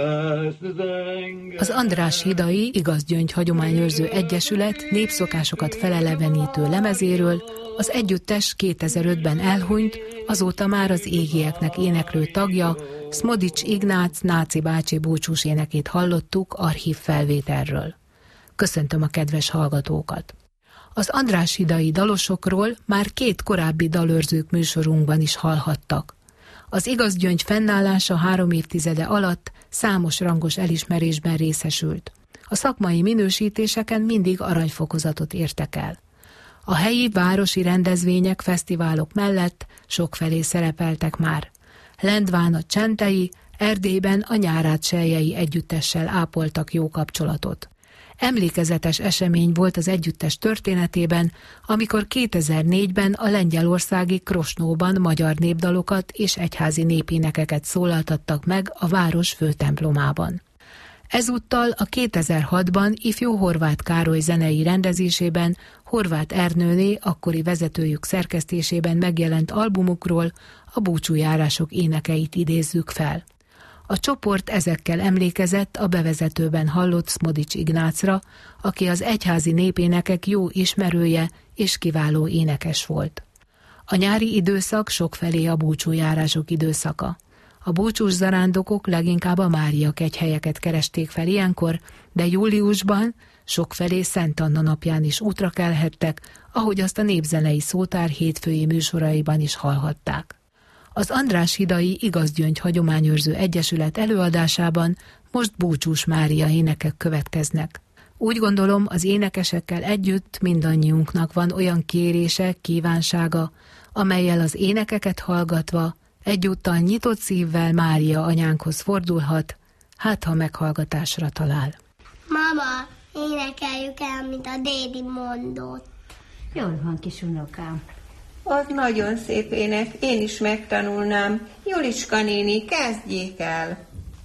Az András Hidai Igazgyöngy Hagyományőrző Egyesület népszokásokat felelevenítő lemezéről az együttes 2005-ben elhunyt, azóta már az Égieknek éneklő tagja, Szmodics Ignác Náci bácsi búcsús énekét hallottuk archív felvételről. Köszöntöm a kedves hallgatókat! Az András Hidai dalosokról már 2 korábbi dalőrzők műsorunkban is hallhattak. Az Igazgyöngy fennállása 3 évtizede alatt számos rangos elismerésben részesült. A szakmai minősítéseken mindig aranyfokozatot értek el. A helyi városi rendezvények, fesztiválok mellett sokfelé szerepeltek már. Lendván a Csentei, Erdélyben a Nyárád-Seljei együttessel ápoltak jó kapcsolatot. Emlékezetes esemény volt az együttes történetében, amikor 2004-ben a lengyelországi Krosnóban magyar népdalokat és egyházi népénekeket szólaltattak meg a város főtemplomában. Ezúttal a 2006-ban ifjú Horváth Károly zenei rendezésében Horváth Ernőné akkori vezetőjük szerkesztésében megjelent albumukról a búcsújárások énekeit idézzük fel. A csoport ezekkel emlékezett a bevezetőben hallott Szmodics Ignácra, aki az egyházi népénekek jó ismerője és kiváló énekes volt. A nyári időszak sokfelé a búcsújárások időszaka. A búcsús zarándokok leginkább a Mária kegyhelyeket keresték fel ilyenkor, de júliusban sokfelé Szent Anna napján is útra kelhettek, ahogy azt a Népzenei Szótár hétfői műsoraiban is hallhatták. Az András Hidai Igazgyöngy Hagyományőrző Egyesület előadásában most Búcsús Mária énekek következnek. Úgy gondolom, az énekesekkel együtt mindannyiunknak van olyan kérése, kívánsága, amellyel az énekeket hallgatva egyúttal nyitott szívvel Mária anyánkhoz fordulhat, hát ha meghallgatásra talál. Mama, énekeljük el, mint a dédi mondott. Jól van, kis unokám. Az nagyon szép ének, én is megtanulnám. Juliska néni, kezdjék el!